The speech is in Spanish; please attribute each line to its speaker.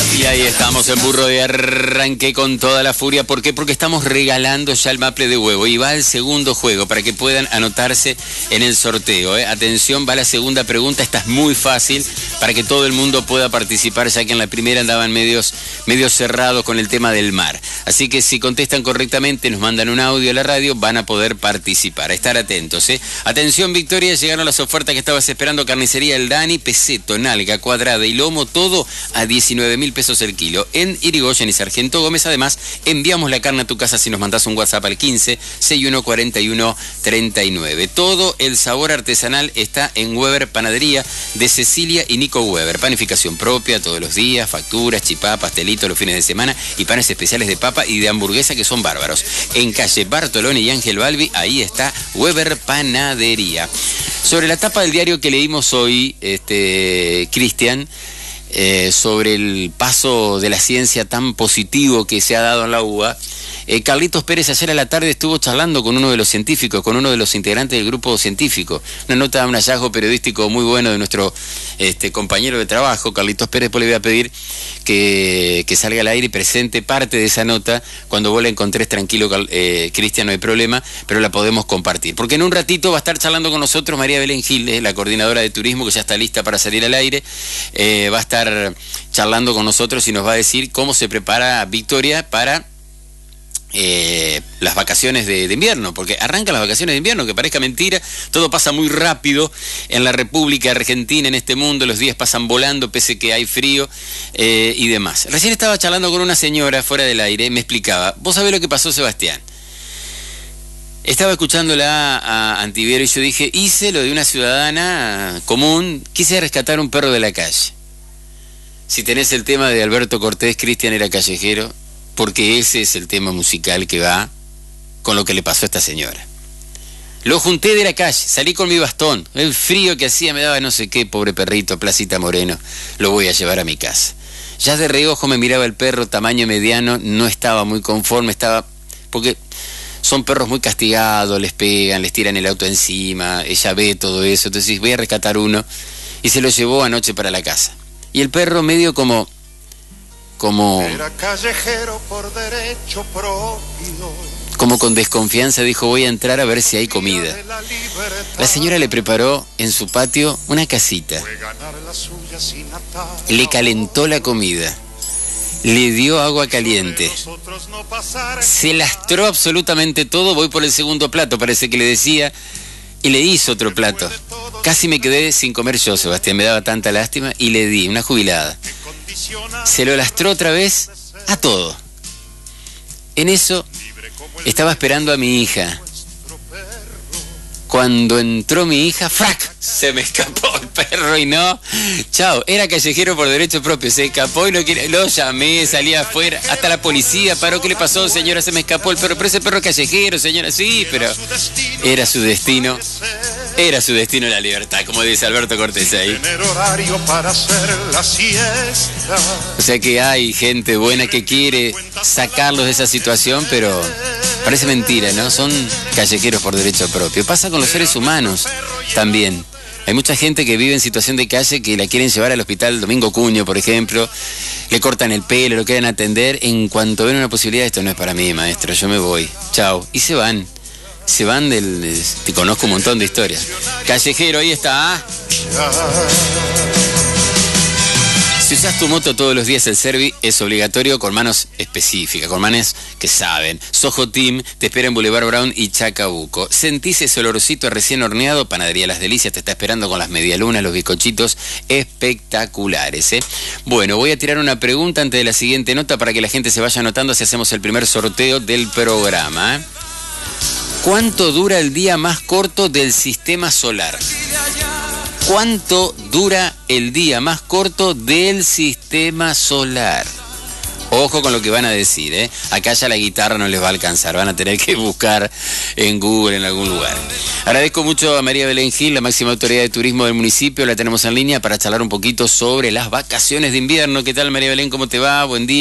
Speaker 1: Y ahí estamos en Burro de Arranque con toda la furia. ¿Por qué? Porque estamos regalando ya el maple de huevo. Y va el segundo juego para que puedan anotarse en el sorteo. Atención, va la segunda pregunta. Esta es muy fácil para que todo el mundo pueda participar, ya que en la primera andaban medios cerrados con el tema del mar. Así que si contestan correctamente, nos mandan un audio a la radio, van a poder participar. A estar atentos. Atención, Victoria, llegaron las ofertas que estabas esperando. Carnicería El Dani, peseto, nalga, cuadrada y lomo, todo a 19.000 pesos el kilo. En Irigoyen y Sargento Gómez, además, enviamos la carne a tu casa si nos mandás un WhatsApp al 15 61 41 39. Todo el sabor artesanal está en Weber Panadería de Cecilia y Nico Weber. Panificación propia todos los días, facturas, chipá, pastelito los fines de semana y panes especiales de papa y de hamburguesa que son bárbaros. En calle Bartoloni y Ángel Balbi, ahí está Weber Panadería. Sobre la tapa del diario que leímos hoy, Cristian, sobre el paso de la ciencia tan positivo que se ha dado en la UBA, Carlitos Pérez ayer a la tarde estuvo charlando con uno de los científicos, con uno de los integrantes del grupo científico. Una nota, un hallazgo periodístico muy bueno de nuestro compañero de trabajo, Carlitos Pérez. Después le voy a pedir que salga al aire y presente parte de esa nota. Cuando vos la encontrés, tranquilo, Cristian, no hay problema, pero la podemos compartir. Porque en un ratito va a estar charlando con nosotros María Belén Gil, la coordinadora de turismo, que ya está lista para salir al aire. Va a estar charlando con nosotros y nos va a decir cómo se prepara Victoria para las vacaciones de invierno, porque arrancan las vacaciones de invierno, que parezca mentira, todo pasa muy rápido en la República Argentina, en este mundo, los días pasan volando, pese que hay frío y demás. Recién estaba charlando con una señora fuera del aire, me explicaba, vos sabés lo que pasó, Sebastián. Estaba escuchándola a Antiviero y yo dije, hice lo de una ciudadana común, quise rescatar un perro de la calle. Si tenés el tema de Alberto Cortés, Cristian era callejero, porque ese es el tema musical que va con lo que le pasó a esta señora. Lo junté de la calle, salí con mi bastón, el frío que hacía me daba no sé qué, pobre perrito, Placita Moreno, lo voy a llevar a mi casa. Ya de reojo me miraba el perro, tamaño mediano, no estaba muy conforme, porque son perros muy castigados, les pegan, les tiran el auto encima, ella ve todo eso, entonces voy a rescatar uno, y se lo llevó anoche para la casa. Y el perro medio como era callejero por derecho propio, como con desconfianza dijo, voy a entrar a ver si hay comida. La señora le preparó en su patio una casita, le calentó la comida, le dio agua caliente, se lastró absolutamente todo. Voy por el segundo plato, parece que le decía, y le hizo otro plato. Casi me quedé sin comer yo, Sebastián, me daba tanta lástima, y le di una jubilada. Se lo lastró otra vez a todo. En eso estaba esperando a mi hija. Cuando entró mi hija, ¡frac! Se me escapó el perro y no. Chao, era callejero por derecho propio. Se escapó y lo llamé, salí afuera. Hasta la policía paró. ¿Qué le pasó, señora? Se me escapó el perro. Pero ese perro es callejero, señora. Sí, pero era su destino. Era su destino la libertad, como dice Alberto Cortés ahí. O sea que hay gente buena que quiere sacarlos de esa situación, pero parece mentira, ¿no? Son callejeros por derecho propio. Pasa con los seres humanos también. Hay mucha gente que vive en situación de calle que la quieren llevar al hospital Domingo Cuño, por ejemplo. Le cortan el pelo, lo quieren atender. En cuanto ven una posibilidad, esto no es para mí, maestro, yo me voy. Chao. Y se van. Se van te conozco un montón de historias. Callejero, ahí está. Si usas tu moto todos los días, el Servi es obligatorio con manos específicas, con manos que saben. Soho Team te espera en Boulevard Brown y Chacabuco. Sentís ese olorcito recién horneado, Panadería Las Delicias te está esperando con las medialunas, los bizcochitos espectaculares. Bueno, voy a tirar una pregunta antes de la siguiente nota para que la gente se vaya anotando si hacemos el primer sorteo del programa. ¿Cuánto dura el día más corto del sistema solar? ¿Cuánto dura el día más corto del sistema solar? Ojo con lo que van a decir, ¿eh? Acá ya la guitarra no les va a alcanzar, van a tener que buscar en Google en algún lugar. Agradezco mucho a María Belén Gil, la máxima autoridad de turismo del municipio, la tenemos en línea para charlar un poquito sobre las vacaciones de invierno. ¿Qué tal, María Belén? ¿Cómo te va? Buen día.